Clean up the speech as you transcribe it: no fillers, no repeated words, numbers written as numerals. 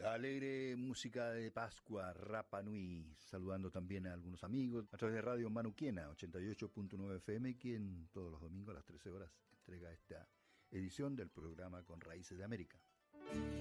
Alegre música de Pascua, Rapa Nui, saludando también a algunos amigos a través de Radio Manuquiena, 88.9 FM, quien todos los domingos a las 13 horas entrega esta edición del programa Con Raíces de América.